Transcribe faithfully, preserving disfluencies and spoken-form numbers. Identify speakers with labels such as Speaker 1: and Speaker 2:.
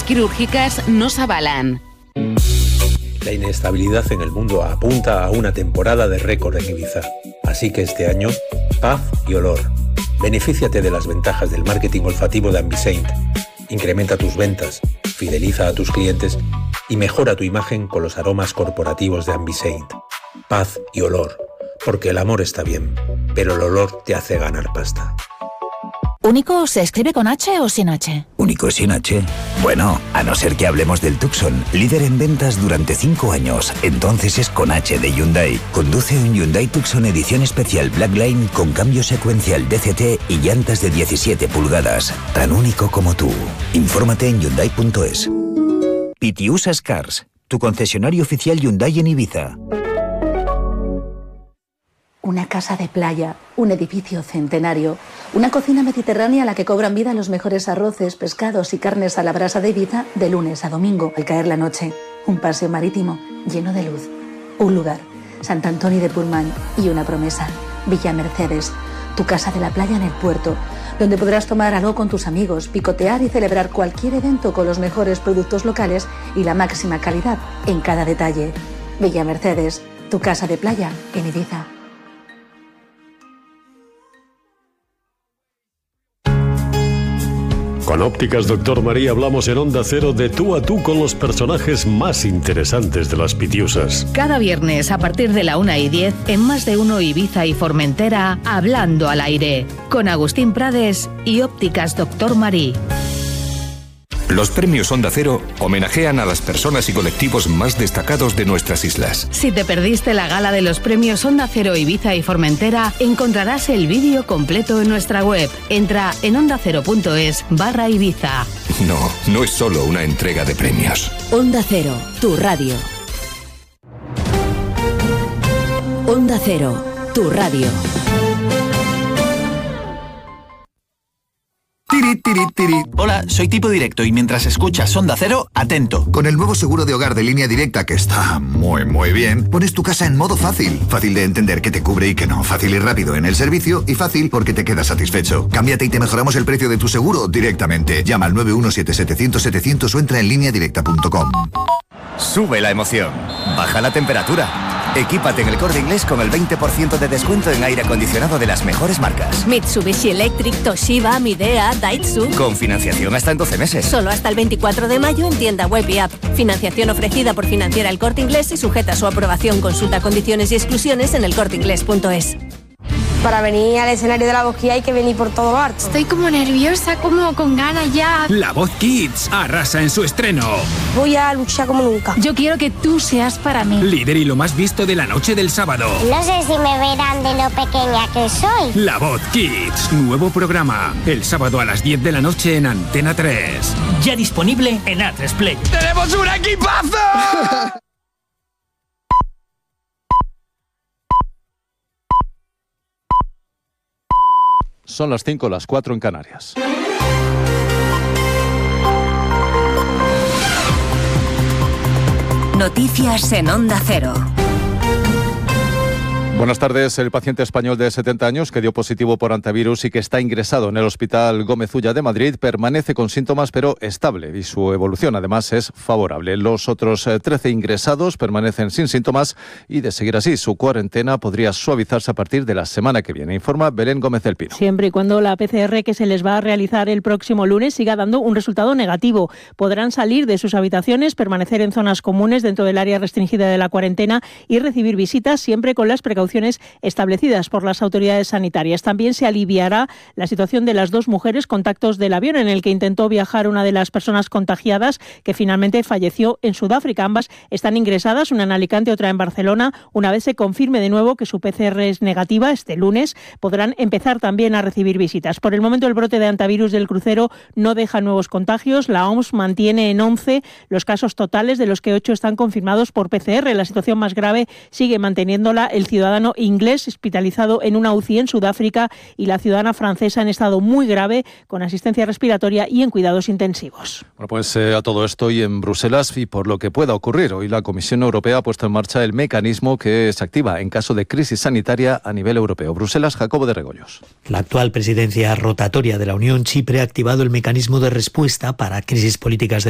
Speaker 1: quirúrgicas no se avalan.
Speaker 2: La inestabilidad en el mundo apunta a una temporada de récord en Ibiza. Así que este año, paz y olor. Benefíciate de las ventajas del marketing olfativo de Ambisaint. Incrementa tus ventas, fideliza a tus clientes y mejora tu imagen con los aromas corporativos de Ambisaint. Paz y olor. Porque el amor está bien, pero el olor te hace ganar pasta.
Speaker 3: ¿Único se escribe con H o sin H?
Speaker 4: ¿Único sin H? Bueno, a no ser que hablemos del Tucson, líder en ventas durante cinco años. Entonces es con H de Hyundai. Conduce un Hyundai Tucson edición especial Blackline con cambio secuencial D C T y llantas de diecisiete pulgadas. Tan único como tú. Infórmate en Hyundai punto es. Pitiusas Cars, tu concesionario oficial Hyundai en Ibiza.
Speaker 5: Una casa de playa, un edificio centenario, una cocina mediterránea a la que cobran vida los mejores arroces, pescados y carnes a la brasa de Ibiza de lunes a domingo al caer la noche. Un paseo marítimo lleno de luz. Un lugar, Sant Antoni de Portmany, y una promesa, Villa Mercedes, tu casa de la playa en el puerto, donde podrás tomar algo con tus amigos, picotear y celebrar cualquier evento con los mejores productos locales y la máxima calidad en cada detalle. Villa Mercedes, tu casa de playa en Ibiza.
Speaker 6: Con Ópticas Doctor María hablamos en Onda Cero de tú a tú con los personajes más interesantes de las Pitiusas.
Speaker 7: Cada viernes a partir de la una y diez en Más de Uno Ibiza y Formentera, Hablando al Aire, con Agustín Prades y Ópticas Doctor María.
Speaker 8: Los premios Onda Cero homenajean a las personas y colectivos más destacados de nuestras islas.
Speaker 7: Si te perdiste la gala de los premios Onda Cero Ibiza y Formentera, encontrarás el vídeo completo en nuestra web. Entra en ondacero.es barra Ibiza.
Speaker 8: No, no es solo una entrega de premios.
Speaker 9: Onda Cero, tu radio. Onda Cero, tu radio.
Speaker 10: Tiri, tiri, tiri. Hola, soy Tipo Directo y mientras escuchas Onda Cero, atento.
Speaker 11: Con el nuevo seguro de hogar de Línea Directa, que está muy, muy bien, pones tu casa en modo fácil. Fácil de entender qué te cubre y qué no. Fácil y rápido en el servicio y fácil porque te quedas satisfecho. Cámbiate y te mejoramos el precio de tu seguro directamente. Llama al nueve uno siete setecientos setecientos o entra en línea directa punto com.
Speaker 12: Sube la emoción. Baja la temperatura. Equípate en El Corte Inglés con el veinte por ciento de descuento en aire acondicionado de las mejores marcas.
Speaker 13: Mitsubishi Electric, Toshiba, Midea, Daihatsu.
Speaker 12: Con financiación hasta en doce meses.
Speaker 13: Solo hasta el veinticuatro de mayo en tienda web y app. Financiación ofrecida por Financiera El Corte Inglés y sujeta a su aprobación. Consulta condiciones y exclusiones en el corte inglés punto es.
Speaker 14: Para venir al escenario de La Voz Kids hay que venir por todo lo alto.
Speaker 15: Estoy como nerviosa, como con ganas ya.
Speaker 16: La Voz Kids arrasa en su estreno.
Speaker 14: Voy a luchar como nunca.
Speaker 15: Yo quiero que tú seas para mí.
Speaker 16: Líder y lo más visto de la noche del sábado.
Speaker 17: No sé si me verán de lo pequeña que soy.
Speaker 16: La Voz Kids, nuevo programa. El sábado a las diez de la noche en Antena tres.
Speaker 18: Ya disponible en A tres Play.
Speaker 19: ¡Tenemos un equipazo!
Speaker 20: Son las cinco, las cuatro en Canarias.
Speaker 9: Noticias en Onda Cero.
Speaker 20: Buenas tardes. El paciente español de setenta años que dio positivo por antivirus y que está ingresado en el Hospital Gómez Ulla de Madrid permanece con síntomas pero estable y su evolución además es favorable. Los otros trece ingresados permanecen sin síntomas y de seguir así su cuarentena podría suavizarse a partir de la semana que viene, informa Belén Gómez del Pino.
Speaker 21: Siempre y cuando la P C R que se les va a realizar el próximo lunes siga dando un resultado negativo. Podrán salir de sus habitaciones, permanecer en zonas comunes dentro del área restringida de la cuarentena y recibir visitas siempre con las precauciones establecidas por las autoridades sanitarias. También se aliviará la situación de las dos mujeres contactos del avión en el que intentó viajar una de las personas contagiadas que finalmente falleció en Sudáfrica. Ambas están ingresadas, una en Alicante, otra en Barcelona. Una vez se confirme de nuevo que su P C R es negativa, este lunes podrán empezar también a recibir visitas. Por el momento el brote de antivirus del crucero no deja nuevos contagios. La O M S mantiene en once los casos totales, de los que ocho están confirmados por P C R. La situación más grave sigue manteniéndola el ciudadano inglés hospitalizado en una U C I en Sudáfrica y la ciudadana francesa en estado muy grave con asistencia respiratoria y en cuidados intensivos.
Speaker 20: Bueno, pues eh, a todo esto y en Bruselas y por lo que pueda ocurrir. Hoy la Comisión Europea ha puesto en marcha el mecanismo que se activa en caso de crisis sanitaria a nivel europeo. Bruselas, Jacobo de Regoyos.
Speaker 22: La actual presidencia rotatoria de la Unión, Chipre, ha activado el mecanismo de respuesta para crisis políticas de